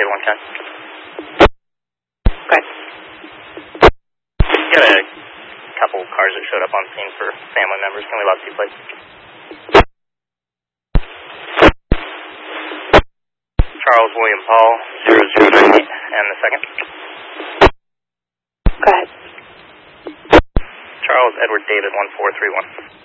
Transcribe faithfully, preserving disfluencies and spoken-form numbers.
David one ten. Go ahead. Got a couple cars that showed up on scene for family members. Can we log two, please? Charles William Paul, zero zero nine eight, and the second. Go ahead. Charles Edward David one four three one.